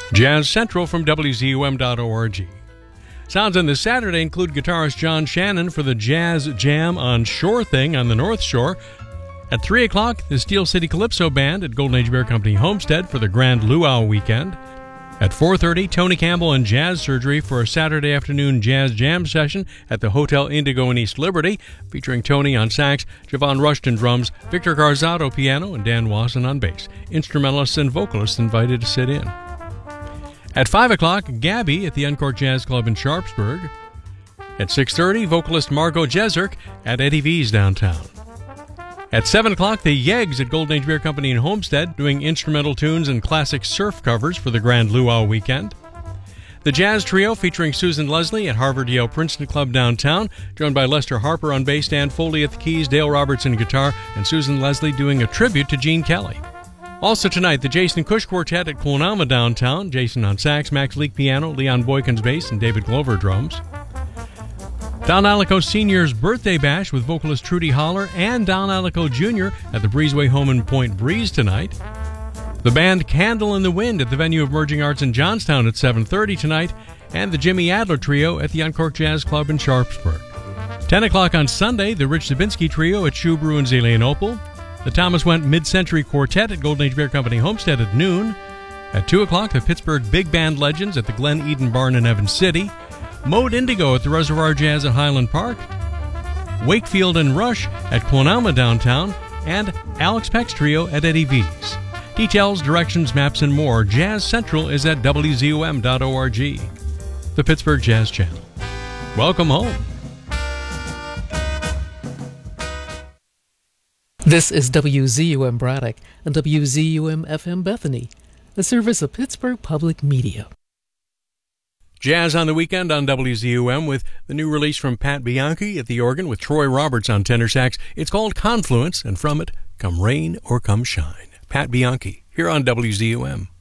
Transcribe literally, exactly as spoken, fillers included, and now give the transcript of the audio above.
Jazz Central from W Z U M dot org. Sounds on this Saturday include guitarist John Shannon for the Jazz Jam on Shore Thing on the North Shore. At three o'clock, the Steel City Calypso Band at Golden Age Beer Company Homestead for the Grand Luau Weekend. At four thirty, Tony Campbell and Jazz Surgery for a Saturday afternoon jazz jam session at the Hotel Indigo in East Liberty, featuring Tony on sax, Javon Rushton drums, Victor Garzado piano, and Dan Wasson on bass. Instrumentalists and vocalists invited to sit in. At five o'clock, Gabby at the Uncorked Jazz Club in Sharpsburg. At six thirty, vocalist Margot Jezerk at Eddie V's downtown. At seven o'clock, the Yeggs at Golden Age Beer Company in Homestead doing instrumental tunes and classic surf covers for the Grand Luau Weekend. The Jazz Trio featuring Susan Leslie at Harvard Yale Princeton Club downtown, joined by Lester Harper on bass, Dan Foley at the keys, Dale Robertson guitar, and Susan Leslie doing a tribute to Gene Kelly. Also tonight, the Jason Cush Quartet at Quonama downtown, Jason on sax, Max Leak piano, Leon Boykins bass, and David Glover drums. Don Alico Senior's Birthday Bash with vocalist Trudy Holler and Don Alico Junior at the Breezeway Home in Point Breeze tonight. The band Candle in the Wind at the venue of Merging Arts in Johnstown at seven thirty tonight, and the Jimmy Adler Trio at the Uncorked Jazz Club in Sharpsburg. ten o'clock on Sunday, the Rich Zabinski Trio at Shoe Brew in Zelienople. The Thomas Went Mid-Century Quartet at Golden Age Beer Company Homestead at noon. At two o'clock, the Pittsburgh Big Band Legends at the Glen Eden Barn in Evans City. Mode Indigo at the Reservoir Jazz at Highland Park. Wakefield and Rush at Quonama downtown. And Alex Peck's Trio at Eddie V's. Details, directions, maps, and more. Jazz Central is at W Z U M dot org. The Pittsburgh Jazz Channel. Welcome home. This is W Z U M Braddock and W Z U M F M Bethany, a service of Pittsburgh Public Media. Jazz on the weekend on W Z U M with the new release from Pat Bianchi at the organ with Troy Roberts on tenor sax. It's called Confluence, and from it, Come Rain or Come Shine. Pat Bianchi, here on W Z U M.